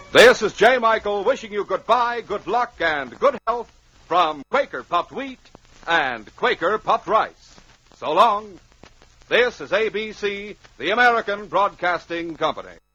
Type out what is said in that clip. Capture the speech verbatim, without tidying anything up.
This is J. Michael wishing you goodbye, good luck, and good health from Quaker Puffed Wheat and Quaker Puffed Rice. So long. This is A B C, the American Broadcasting Company.